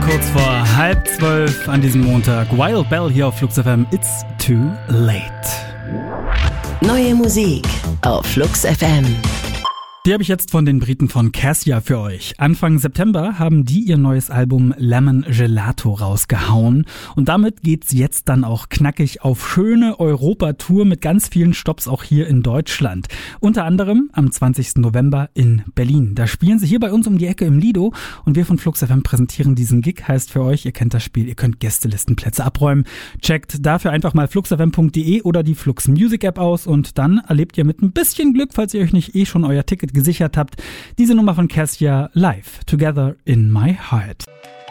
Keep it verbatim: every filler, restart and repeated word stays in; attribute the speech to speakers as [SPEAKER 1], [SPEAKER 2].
[SPEAKER 1] kurz vor halb zwölf an diesem Montag. Wild Bell hier auf Flux F M. It's too late.
[SPEAKER 2] Neue Musik auf Flux F M.
[SPEAKER 1] Die habe ich jetzt von den Briten von Cassia für euch. Anfang September haben die ihr neues Album Lemon Gelato rausgehauen. Und damit geht's jetzt dann auch knackig auf schöne Europa-Tour mit ganz vielen Stops auch hier in Deutschland. Unter anderem am zwanzigsten November in Berlin. Da spielen sie hier bei uns um die Ecke im Lido und wir von Flux F M präsentieren diesen Gig. Heißt für euch, ihr kennt das Spiel, ihr könnt Gästelistenplätze abräumen. Checkt dafür einfach mal flux f m punkt d e oder die Flux Music App aus und dann erlebt ihr mit ein bisschen Glück, falls ihr euch nicht eh schon euer Ticket gesichert habt, diese Nummer von Cassia live, Together in My Heart.